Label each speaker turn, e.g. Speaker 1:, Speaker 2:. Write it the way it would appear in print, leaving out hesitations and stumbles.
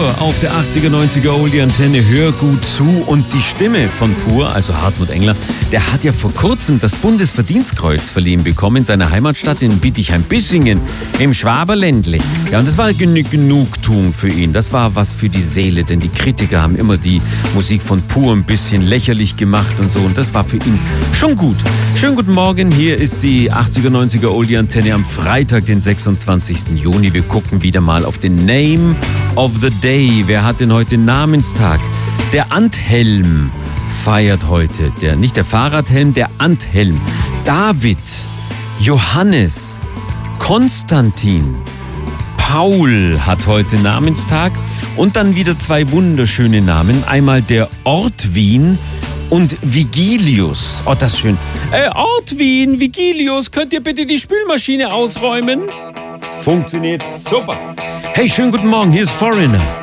Speaker 1: Pur auf der 80er, 90er Oldie Antenne. Hör gut zu. Und die Stimme von Pur, also Hartmut Engler, der hat ja vor kurzem das Bundesverdienstkreuz verliehen bekommen in seiner Heimatstadt in Bietigheim-Bissingen im Schwaberländle. Ja, und das war Genugtuung für ihn. Das war was für die Seele, denn die Kritiker haben immer die Musik von Pur ein bisschen lächerlich gemacht und so. Und das war für ihn schon gut. Schönen guten Morgen. Hier ist die 80er, 90er Oldie Antenne am Freitag, den 26. Juni. Wir gucken wieder mal auf den Name of the Day. Wer hat denn heute Namenstag? Der Anthelm feiert heute. Nicht der Fahrradhelm, der Anthelm. David, Johannes, Konstantin, Paul hat heute Namenstag. Und dann wieder zwei wunderschöne Namen. Einmal der Ort Wien und Vigilius. Oh, das ist schön. Ort Wien, Vigilius, könnt ihr bitte die Spülmaschine ausräumen? Funktioniert super. Hey, schönen guten Morgen, hier ist Foreigner.